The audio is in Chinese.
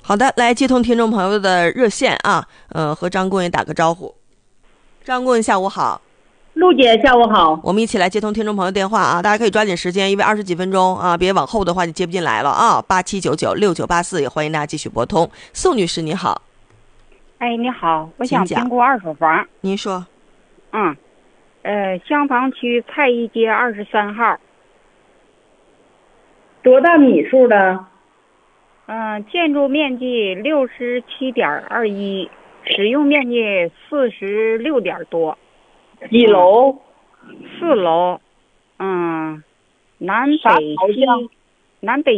好的，来接通听众朋友的热线啊，和张顾问打个招呼。张顾问下午好。 陆姐下午好。 我们一起来接通听众朋友电话啊，大家可以抓紧时间，因为20几分钟啊，别往后的话就接不进来了啊。87996984也欢迎大家继续拨通。宋女士你好。 哎，你好，我想评估二手房。 您说。 襄房区蔡一街23号。 多大米数的？ 建筑面积67.21，使用面积46点多。 几楼 ？4楼。南北西，南北